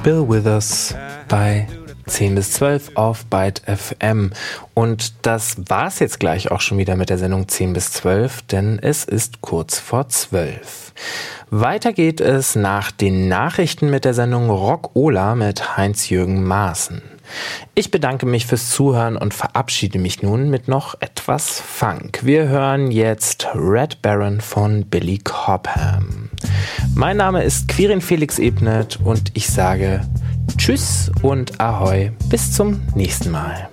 Bill Withers bei 10 bis 12 auf Byte FM. Und das war's jetzt gleich auch schon wieder mit der Sendung 10 bis 12, denn es ist kurz vor 12. Weiter geht es nach den Nachrichten mit der Sendung Rock-Ola mit Heinz-Jürgen Maaßen. Ich bedanke mich fürs Zuhören und verabschiede mich nun mit noch etwas Funk. Wir hören jetzt Red Baron von Billy Cobham. Mein Name ist Quirin Felix Ebnet und ich sage Tschüss und Ahoi, bis zum nächsten Mal.